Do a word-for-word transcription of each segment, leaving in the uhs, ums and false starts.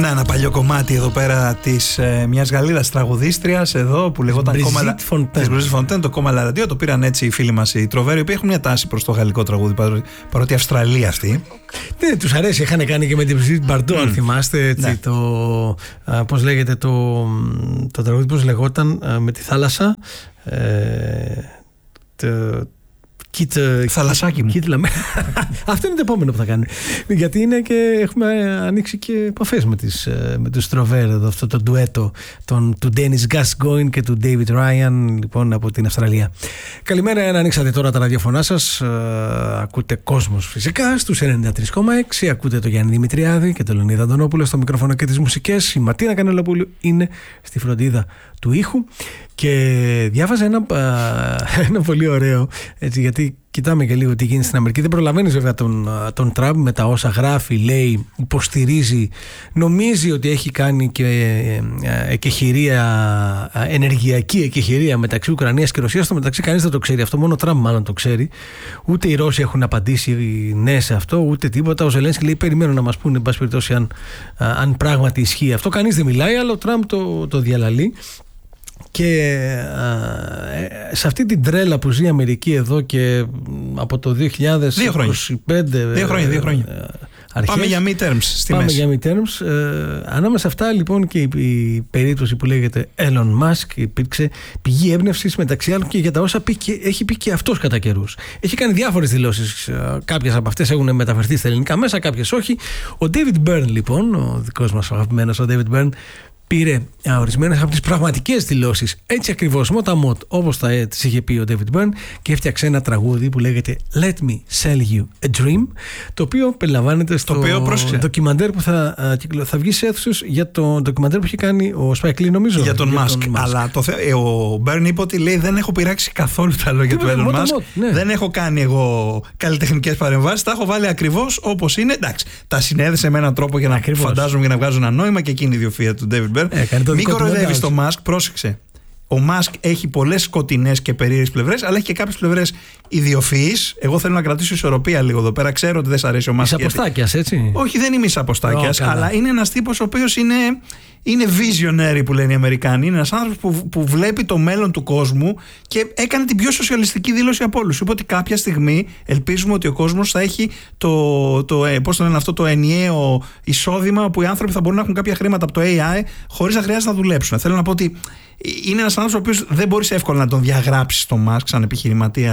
Να, ένα παλιό κομμάτι εδώ πέρα της ε, μιας Γαλλίδας τραγουδίστριας εδώ που λεγόταν κόμμα της Brigitte Fontaine, το κόμμα Λαραντίο. Το πήραν έτσι οι φίλοι μας οι Τροβέροι, οι οποίοι έχουν μια τάση προς το γαλλικό τραγούδι, παρότι Αυστραλία αυτή. Ναι, τους αρέσει. Είχαν κάνει και με την Brigitte Bardot, mm. αν θυμάστε. Έτσι, ναι. Το. Α, πώς λέγεται το, το τραγούδι, πώς λεγόταν, α, με τη θάλασσα. Ε, το, Κίτ, θαλασσάκι μου. Αυτό είναι το επόμενο που θα κάνουμε. Γιατί είναι και έχουμε ανοίξει και επαφές με, με τους Τροβέρ εδώ, αυτό το ντουέτο τον, του Dennis Gascoigne και του David Ryan, λοιπόν, από την Αυστραλία. Καλημέρα, αν ανοίξατε τώρα τα ραδιοφωνά σας, ακούτε Κόσμος φυσικά στους ενενήντα τρία κόμμα έξι, ακούτε το Γιάννη Δημητριάδη και τον Λεωνίδα Αντωνόπουλο στο μικρόφωνο και τις μουσικές. Η Ματίνα Κανελοπούλου είναι στη φροντίδα του ήχου. Και διάβαζα ένα, ένα πολύ ωραίο, έτσι, γιατί κοιτάμε και λίγο τι γίνεται στην Αμερική. Δεν προλαβαίνεις βέβαια τον, τον Τραμπ με τα όσα γράφει, λέει, υποστηρίζει, νομίζει ότι έχει κάνει και εκεχηρία, ενεργειακή εκεχηρία μεταξύ Ουκρανίας και Ρωσίας. Στο μεταξύ κανείς δεν το ξέρει αυτό, μόνο ο Τραμπ μάλλον το ξέρει. Ούτε οι Ρώσοι έχουν απαντήσει ναι σε αυτό, ούτε τίποτα. Ο Ζελένσκι λέει περιμένω να μας πούνε, εν πάση περιπτώσει, αν, αν πράγματι ισχύει αυτό. Κανείς δεν μιλάει, αλλά ο Τραμπ το, το διαλαλεί. Και α, σε αυτή την τρέλα που ζει η Αμερική εδώ και από το δύο χιλιάδες είκοσι πέντε δύο χρόνια, δύο χρόνια. Αρχές, πάμε για midterms στη πάμε μέση. για midterms. Ε, ανάμεσα σε αυτά λοιπόν και η, η περίπτωση που λέγεται Elon Musk υπήρξε πηγή έμπνευσης μεταξύ άλλων και για τα όσα πει και, έχει πει και αυτός κατά καιρούς. Έχει κάνει διάφορες δηλώσεις. Κάποιες από αυτές έχουν μεταφερθεί στα ελληνικά μέσα, κάποιες όχι. Ο David Byrne λοιπόν, ο δικός μας αγαπημένος ο David Byrne, πήρε ορισμένες από τις πραγματικές δηλώσεις, έτσι ακριβώς μοταμότ όπως τα, τις είχε πει ο David Byrne, και έφτιαξε ένα τραγούδι που λέγεται Let me sell you a dream, το οποίο περιλαμβάνεται στο ντοκιμαντέρ που θα, θα βγει σε αίθουσες για το ντοκιμαντέρ που έχει κάνει ο Spike Lee, νομίζω. Για τον Musk. Αλλά το, ε, ο Byrne είπε ότι λέει δεν έχω πειράξει καθόλου τα λόγια του Elon Musk. Ναι. Δεν έχω κάνει εγώ καλλιτεχνικές παρεμβάσεις. Τα έχω βάλει ακριβώς όπως είναι. Εντάξει, τα συνέδεσε με έναν τρόπο για να ακριβώς φαντάζομαι για να βγάζουν ένα νόημα και εκείνη η ιδιοφυΐα του David Byrne. Ε, Μην κοροϊδεύεις το Musk, πρόσεξε. Ο Musk έχει πολλές σκοτεινές και περίεργες πλευρές, αλλά έχει και κάποιες πλευρές ιδιοφυείς. Εγώ θέλω να κρατήσω ισορροπία λίγο εδώ πέρα. Ξέρω ότι δεν σ' αρέσει ο Musk. Είσαι αποστάκιας, έτσι. Όχι, δεν είμαι αποστάκιας, oh, αλλά είναι ένας τύπος ο οποίος είναι, είναι visionary που λένε οι Αμερικάνοι. Είναι ένας άνθρωπος που, που βλέπει το μέλλον του κόσμου και έκανε την πιο σοσιαλιστική δήλωση από όλους. Είπε ότι κάποια στιγμή ελπίζουμε ότι ο κόσμος θα έχει το, το, πώς το λένε αυτό, το ενιαίο εισόδημα, που οι άνθρωποι θα μπορούν να έχουν κάποια χρήματα από το έι άι χωρίς να χρειάζεται να δουλέψουν. Θέλω να πω ότι είναι ένας άνθρωπος ο οποίος δεν μπορείς εύκολα να τον διαγράψεις στο Musk σαν επιχειρηματία.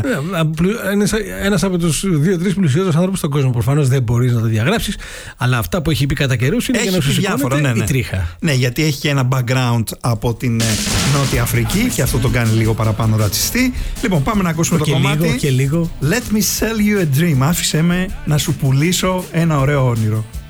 Ένας από τους δύο-τρεις πλουσιότερους άνθρωπους στον κόσμο. Προφανώς δεν μπορείς να το διαγράψεις, αλλά αυτά που έχει πει κατά καιρούς είναι έχει για να σου σηκώνεται ναι, ναι. η τρίχα. Ναι, γιατί έχει και ένα background από την Νότια Αφρική και αυτό τον κάνει λίγο παραπάνω ρατσιστή. Λοιπόν, πάμε να ακούσουμε το, το κομμάτι. Λίγο, και λίγο. Let me sell you a dream. Άφησέ με να σου πουλήσω ένα ωραίο όνειρο.